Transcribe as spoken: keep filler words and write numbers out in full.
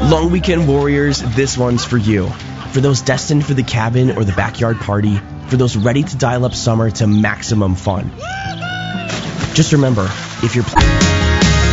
Long weekend warriors, this one's for you. For those destined for the cabin or the backyard party, for those ready to dial up summer to maximum fun. Just remember, if you're...